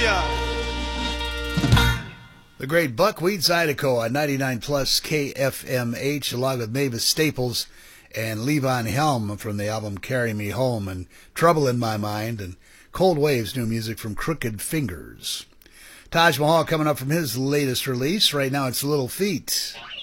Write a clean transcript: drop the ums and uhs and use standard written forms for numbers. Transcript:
The great Buckwheat Zydeco on 99 plus KFMH, along with Mavis Staples and Levon Helm from the album Carry Me Home, and Trouble in My Mind, and Cold Waves, new music from Crooked Fingers. Taj Mahal coming up from his latest release. Right now it's Little Feat.